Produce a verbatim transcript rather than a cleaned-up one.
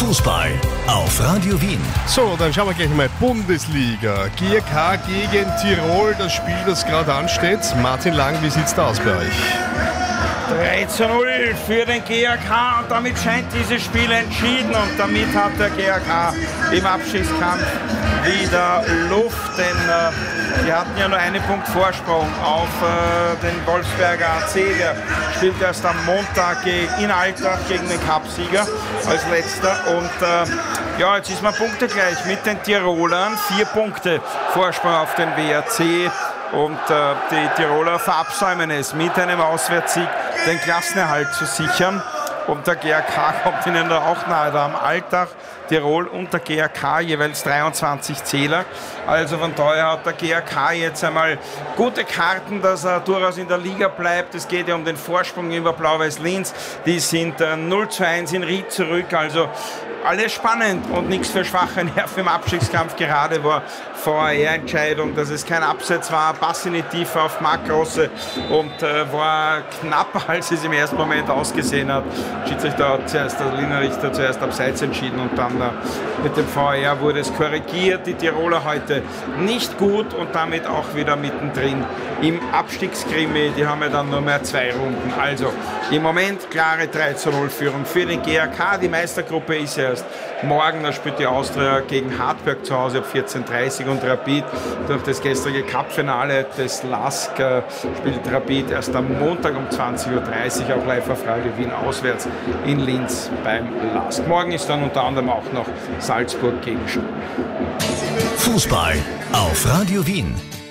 Fußball auf Radio Wien. So, dann schauen wir gleich mal Bundesliga. G R K gegen Tirol, das Spiel, das gerade ansteht. Martin Lang, wie sieht's da aus bei euch? drei zu null für den G R K und damit scheint dieses Spiel entschieden und damit hat der G R K im Abstiegskampf wieder Luft, denn äh, wir hatten ja nur einen Punkt Vorsprung auf äh, den Wolfsberger A C, der spielt erst am Montag gegen, in Altach gegen den Cupsieger als letzter und äh, ja, jetzt ist man punktegleich mit den Tirolern, vier Punkte Vorsprung auf den W R C. Und äh, die Tiroler verabsäumen es, mit einem Auswärtssieg den Klassenerhalt zu sichern. Und der G R K kommt ihnen da auch nahe. Da haben Altach, Tirol und der G R K jeweils dreiundzwanzig Zähler. Also von daher hat der G R K jetzt einmal gute Karten, dass er durchaus in der Liga bleibt. Es geht ja um den Vorsprung über Blau-Weiß Linz. Die sind äh, null zu eins in Ried zurück. Also alles spannend und nichts für schwache Nerven im Abstiegskampf. Gerade war V A R-Entscheidung, dass es kein Abseits war, Pass in die Tiefe auf Marc Grosse und äh, war knapper, als es im ersten Moment ausgesehen hat. Schiedsrichter hat zuerst, der Linienrichter zuerst abseits entschieden und dann äh, mit dem V A R wurde es korrigiert. Die Tiroler heute nicht gut und damit auch wieder mittendrin im Abstiegskrimi. Die haben ja dann nur mehr zwei Runden. Also im Moment klare drei zu null Führung für den G R K. Die Meistergruppe ist ja erst morgen, da spielt die Austria gegen Hartberg zu Hause ab vierzehn Uhr dreißig und Rapid durch das gestrige Cup-Finale des L A S K spielt Rapid erst am Montag um zwanzig Uhr dreißig, auch live auf Radio Wien auswärts in Linz beim L A S K. Morgen ist dann unter anderem auch noch Salzburg gegen Sturm. Fußball auf Radio Wien.